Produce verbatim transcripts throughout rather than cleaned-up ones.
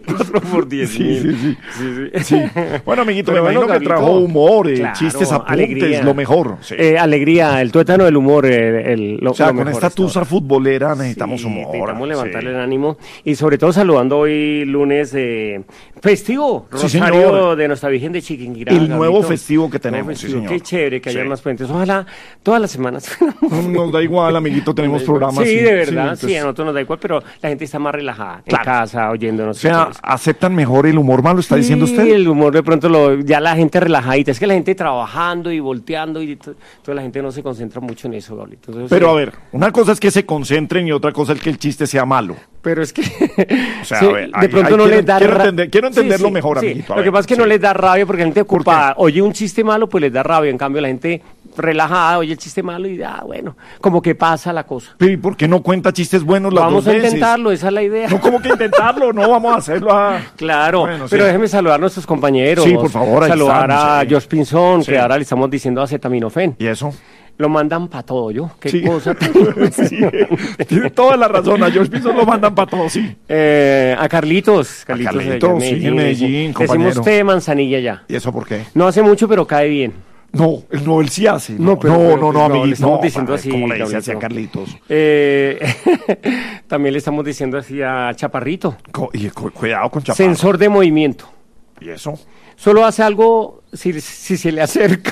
cuatro por diez Sí, mil. sí, sí. Sí, sí. Sí. Bueno, amiguito, Pero me bueno, imagino que Gabrielito, trajo humor, eh, claro, chistes, apuntes, alegría. lo mejor. Sí. Eh, alegría, el tuétano del humor, el, el- lo, o sea, lo con mejor esta hasta ahora. tusa futbolera necesitamos Sí, humor. necesitamos levantarle Sí. el ánimo y sobre todo saludando hoy lunes eh, festivo, Sí, Rosario señor. de Nuestra Virgen de Chiquinquirá. El nuevo Gabrielito. festivo que Nuevo tenemos, sí, festivo. señor. Qué chévere que haya Sí. más puentes. Ojalá todas las semanas. Nos da igual, amiguito, tenemos programas. Sí, de verdad, sí, entonces, a nosotros nos da igual, pero la gente está más relajada Claro. en casa, oyéndonos. o sea, Entonces, aceptan mejor el humor malo, ¿está diciendo sí, usted? el humor de pronto, lo, ya la gente relajadita. Es que la gente trabajando y volteando y t- toda la gente no se concentra mucho en eso, Gabrielito. Entonces, Pero sí. a ver, una cosa es que se concentren y otra cosa es que el chiste sea malo. Pero es que O sea, sí, a ver, de ahí- pronto ahí no quiero- les da quiero ra- entender- quiero Sí, entenderlo sí, mejor, sí. amiguito, a Lo que ver, pasa es que sí. no les da rabia porque la gente ¿Por ocupada oye un chiste malo, pues les da rabia. En cambio, la gente relajada oye el chiste malo y ah, bueno, como que pasa la cosa. Pero ¿y por qué no cuenta chistes buenos las Vamos dos a veces? intentarlo, esa es la idea. No, como que intentarlo, no, vamos a hacerlo a... Claro, Bueno, pero sí. déjeme saludar a nuestros compañeros. Sí, por favor, ahí Saludar están, a sí. Josh Pinzón, Sí. que ahora le estamos diciendo acetaminofén. ¿Y eso? Lo mandan para todo, ¿yo? Qué Sí. cosa tan Sí, tiene toda la razón, a George Pinzón lo mandan para todo, sí. Eh, a Carlitos. Carlitos, de allá Carlitos, sí, en Medellín, Le compañero. decimos té de manzanilla ya. ¿Y eso por qué? No hace mucho, pero cae bien. No, él no, él sí hace. No, No, pero- no, pero, no, pues, no, no, le amiguito, estamos no, diciendo padre, así, ¿cómo le dice así a Gabrielito? Carlitos? Eh, también le estamos diciendo así a Chaparrito. Co- y cu- cuidado con Chaparro. Sensor de movimiento. ¿Y eso? Solo hace algo si, si se le acercan.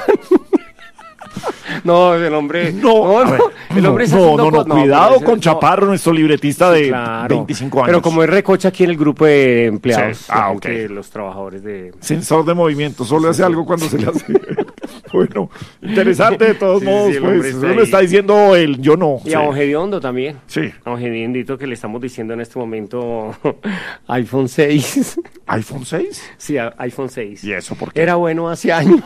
No, el hombre. No, a ver, el hombre está no, haciendo no, no, co- cuidado pero ese- con no. Chaparro, nuestro libretista de Claro. veinticinco años. Pero como es recocha aquí en el grupo de empleados, Sí. Ah, la gente, ok. los trabajadores de. Sensor de movimiento, solo hace algo cuando se le hace. Bueno, interesante de todos Sí, modos, sí, el hombre pues. está Eso lo ahí. está diciendo él, yo no. Y Sí. a Ongediondo también. Sí. A Ongediondito que le estamos diciendo en este momento iPhone seis. ¿iPhone seis? Sí, a- iPhone seis. ¿Y eso por qué? Era bueno hace años.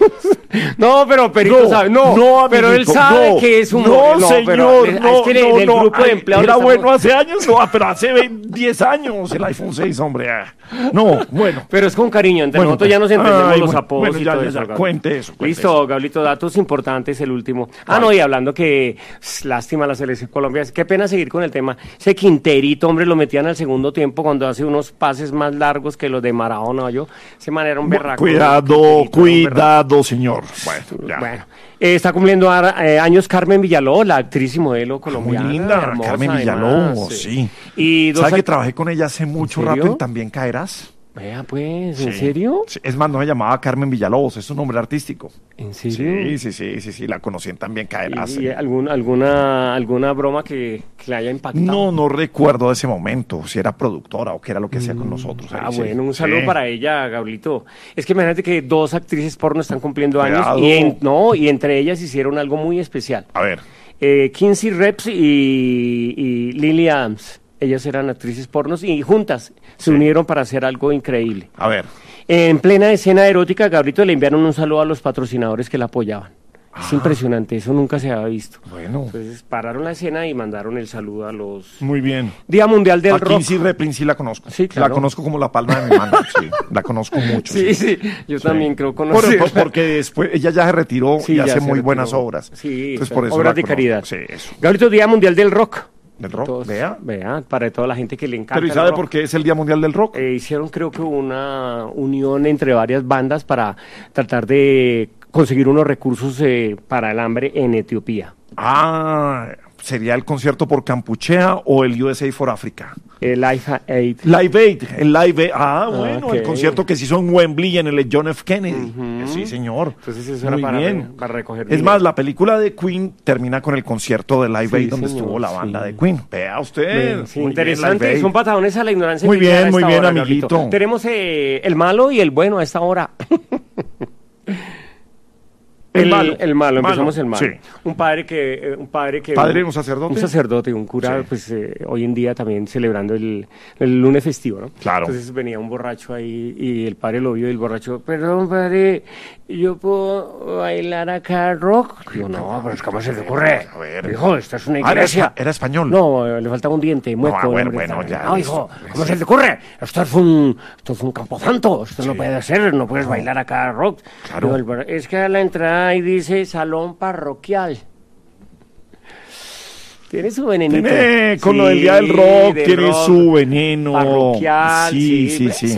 No, pero Perito No, sabe. No, no, pero él amiguito, sabe no, que es un. No, señor, pero le- no, es que le- no, en el no, grupo de ay, empleados. Era le estamos- bueno hace años, no, ah, pero hace veinte, diez años el iPhone seis, hombre. ah. No, bueno. Pero es con cariño, entre Bueno, nosotros ya nos entendemos ay, los bueno, apodos bueno, y ya, todo ya, eso. ya, Gabriel. cuente eso, cuente Listo, Gablito, datos importantes, el último. Ah, no, y hablando que s, lástima la selección Colombia, qué pena seguir con el tema. Ese Quinterito, hombre, lo metían al segundo tiempo cuando hace unos pases más largos que los de Maradona, yo. Ese man era un berraco. Cuidado, Quinterito, era un berraco. cuidado, señor. Bueno, ya. Bueno, eh, está cumpliendo ar- eh, años Carmen Villalobos, la actriz y modelo colombiana. Muy linda, hermosa, Carmen además, Villalobos, sí. Y dos ¿Sabes que act- trabajé con ella hace mucho serio? rato en También Caerás? Vea, pues, ¿en Sí. serio? Sí, es más, no se llamaba Carmen Villalobos, es su nombre artístico. ¿En serio? Sí, sí, sí, sí, sí, la conocí en También Caerás. ¿Y, y algún- alguna, alguna broma que, que le haya impactado? No, no recuerdo ese momento, si era productora o qué era lo que hacía con nosotros. ahí, Ah, sí. bueno, un saludo Sí. para ella, Gablito. Es que imagínate que dos actrices porno están cumpliendo años Cuidado. y, en- no, y entre ellas hicieron algo muy especial. A ver, Eh, Kinsey Reps y, y Lily Adams, ellas eran actrices pornos y juntas se Sí. unieron para hacer algo increíble. a ver. En plena escena erótica, Gablito, le enviaron un saludo a los patrocinadores que la apoyaban. Ah. Es impresionante, eso nunca se había visto. Bueno, Entonces pararon la escena y mandaron el saludo a los... muy bien. Día Mundial del A Rock. Quincy Replin sí la conozco. Sí, claro. La conozco como la palma de mi mano, sí. La conozco mucho. Sí, sí, yo también creo conocer. Por- por- porque después ella ya se retiró Sí, y ya hace se muy retiró. buenas obras. Sí, Entonces, claro, por eso obras la de conozco. caridad. Sí, eso. Gablito, Día Mundial del Rock. ¿Del rock? Todos- Vea. Vea, para toda la gente que le encanta Pero ¿y el sabe rock. por qué es el Día Mundial del Rock? Eh, hicieron creo que una unión entre varias bandas para tratar de conseguir unos recursos eh, para el hambre en Etiopía. Ah, ¿sería el concierto por Campuchea o el U S A for Africa? El Life Aid. Live Aid, el Live Aid. Ah, bueno, ok. el concierto que se hizo en Wembley en el John F. Kennedy. Ujú. Sí, señor. Entonces eso Muy era para, bien. para recoger Es dinero. más, la película de Queen termina con el concierto de Live Sí, Aid donde señor, estuvo la sí. banda de Queen. Vea usted. Bien, sí, Muy bien, interesante, Live Aid. son patadones a la ignorancia. Muy militar bien, a muy esta bien, hora, amiguito. Gablito. Tenemos eh, el malo y el bueno a esta hora. El malo. El malo, Malo, empezamos el malo. sí. Un padre que... eh, un padre que ¿Padre, un sacerdote? Un sacerdote, un cura, Sí. pues eh, hoy en día también celebrando el, el lunes festivo, ¿no? Claro. Entonces venía un borracho ahí y el padre lo vio y el borracho, perdón, padre, ¿yo puedo bailar acá rock? Digo, no, pero es ¿cómo se te ocurre? A ver. Hijo, esta es una Ah, era iglesia. espa- era español. No, eh, le faltaba un diente, mueco. Ah, bueno, el hombre. bueno, ya, No, listo. hijo, ¿cómo se te ocurre? Esto es un, esto es un camposanto, esto no Sí. puede ser, no puedes bailar acá rock. Claro. Digo, el bar- es que a la entrada ahí dice salón parroquial. Tiene su venenito. Tiene, con lo del Sí, Día del Rock, del tiene rock su veneno. Parroquial, Sí, sí, sí, pues, sí.